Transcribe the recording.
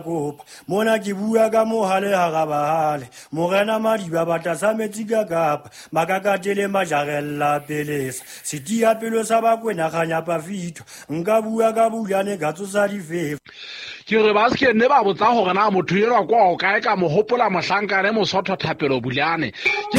kopa mona ke bua ka mohale ha gabahale morena Madiba batasa metsi ka kapa makakatele majarella pelesa sitia pelo sa bakwena ganya pafito nka bua ka bulane ka tsosa difefa ke re ba se ne ba botsa gore na motho yena kwa o kae ka mo hopola mohlankane mosotho thapelo bulane